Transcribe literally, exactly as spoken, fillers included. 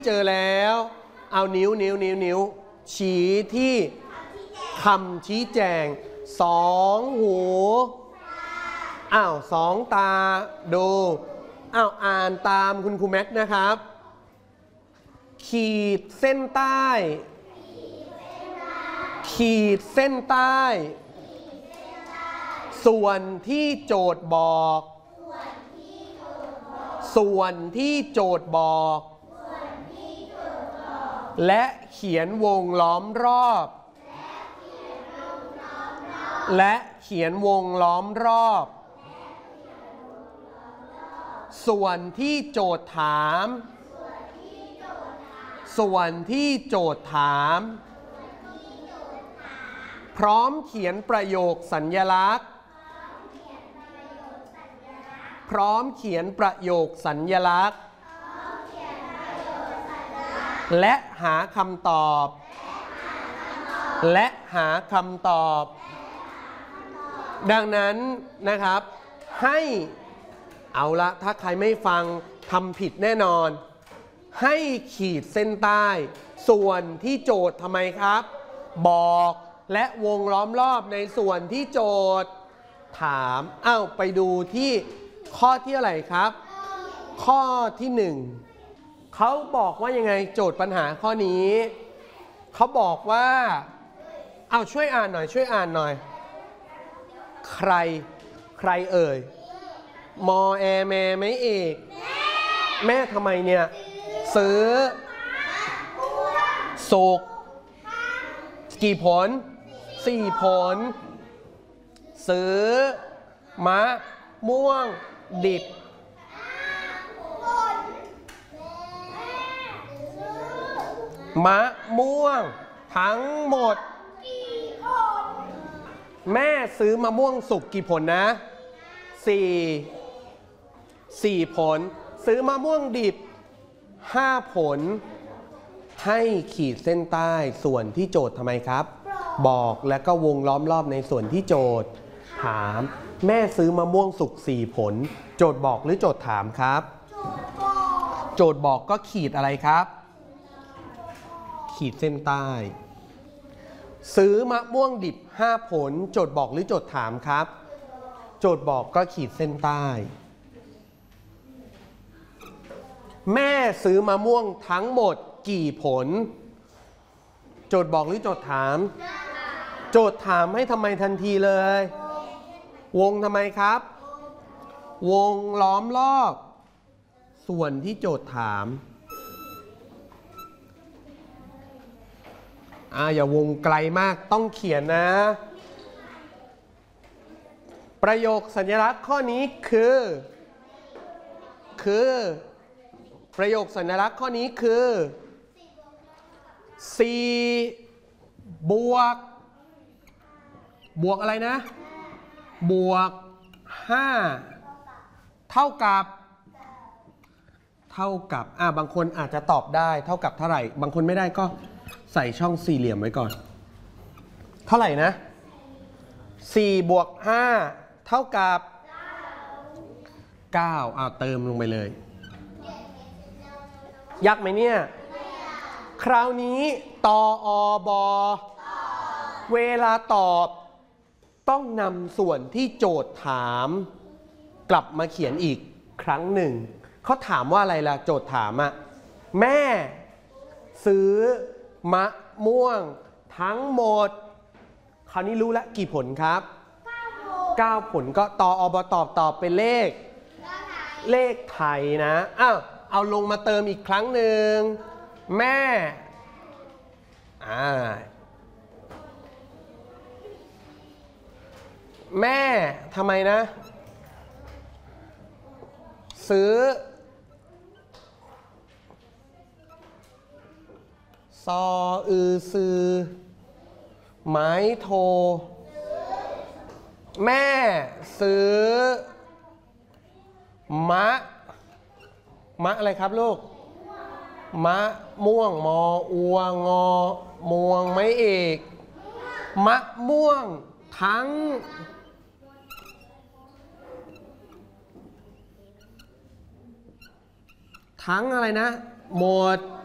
เจอแล้วเอานิ้วนิ้วนิ้วนิ้วชี้ที่คำชี้แจงสองหูอ้าวสองตาดูอ้าวอ่านตามคุณครูแม็กนะครับขีดเส้นใต้ขีดเส้นใต้ส่วนที่โจทย์บอกส่วนที่โจทย์บอกและเขียนวงล้อมรอบและเขียนวงล้อมรอบส่วนที่โจทย์ถามส่วนที่โจทย์ถามพร้อมเขียนประโยคสัญลักษณ์พร้อมเขียนประโยคสัญลักษณ์และหาคำตอบและหาคำตอบดังนั้นนะครับให้เอาละถ้าใครไม่ฟังทำผิดแน่นอนให้ขีดเส้นใต้ส่วนที่โจทย์ทำไมครับบอกและวงล้อมรอบในส่วนที่โจทย์ถามอ้าวไปดูที่ข้อที่อะไรครับข้อที่หนึ่งเขาบอกว่ายังไงโจทย์ปัญหาข้อนี้เขาบอกว่าเอาช่วยอ่านหน่อยช่วยอ่านหน่อยใครใครเอ่ยมอแอแม่ไม่เอกแม่ทำไมเนี่ยซื้อสุกกี่ผลสี่ผลซื้อมะม่วงดิบมะม่วงทั้งหมดแม่ซื้อมะม่วงสุกกี่ผลนะสี่สี่ผลซื้อมะม่วงดิบห้าผลให้ขีดเส้นใต้ส่วนที่โจทย์ทำไมครับบอกแล้วก็วงล้อมรอบในส่วนที่โจทย์ถามแม่ซื้อมะม่วงสุกสี่ผลโจทย์บอกหรือโจทย์ถามครับโจทย์บอกก็ขีดอะไรครับขีดเส้นใต้ซื้อมะม่วงดิบห้าผลโจทย์บอกหรือโจทย์ถามครับโจทย์บอกก็ขีดเส้นใต้แม่ซื้อมะม่วงทั้งหมดกี่ผลโจทย์บอกหรือโจทย์ถามโจทย์ถามให้ทำไมทันทีเลยวงทำไมครับวงล้อมรอบส่วนที่โจทย์ถามอ่าอย่าวงไกลมากต้องเขียนนะประโยคสัญลักษณ์ข้อนี้คือคือประโยคสัญลักษณ์ข้อนี้คือสี่บวกบวกอะไรนะบวกห้าเท่ากับเท่ากับอ่าบางคนอาจจะตอบได้เท่ากับเท่าไหร่บางคนไม่ได้ก็ใส่ช่องสี่เหลี่ยมไว้ก่อนเท่าไหร่นะสี่บวกห้าเท่ากับเก้าเอาเติมลงไปเลยยากไหมเนี่ยคราวนี้ตออบอเวลาตอบต้องนำส่วนที่โจทย์ถามกลับมาเขียนอีกครั้งหนึ่งเขาถามว่าอะไรล่ะโจทย์ถามอะแม่ซื้อมะม่วงทั้งหมดคราวนี้รู้แล้วกี่ผลครับเก้าผลก็ตออบตอบตอบเป็นเลขเลขไทยนะอ้าวเอาลงมาเติมอีกครั้งหนึ่งแม่อ่าแม่ทำไมนะซื้อซออือซือไม้โทแม่ซื้อมะมะอะไรครับลูกมะม่วงมออัวงอมวงไม่เอกมะม่วงทั้งทั้งอะไรนะหมด